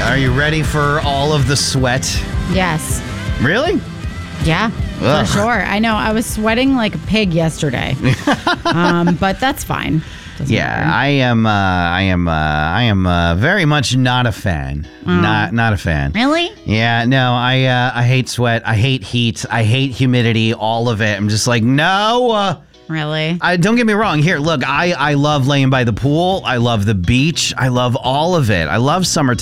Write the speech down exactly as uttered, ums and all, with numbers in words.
Are you ready for all of the sweat? Yes. Really? Yeah, Ugh. for sure. I know. I was sweating like a pig yesterday, um, but that's fine. Doesn't Yeah, matter. I am. Uh, I am. Uh, I am uh, very much not a fan. Not not a fan. Really? Yeah. No. I. Uh, I hate sweat. I hate heat. I hate humidity. All of it. I'm just like no. Uh, Really? I, don't get me wrong. Here, look. I. I love laying by the pool. I love the beach. I love all of it. I love summertime.